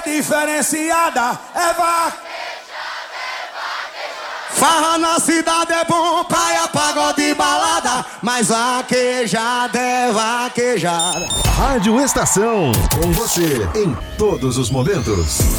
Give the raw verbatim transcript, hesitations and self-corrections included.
é diferenciada, é vaquejada. Farra na cidade é bom, praia, pagode e balada, mas vaquejada é vaquejada. Rádio Estação, com você em todos os momentos.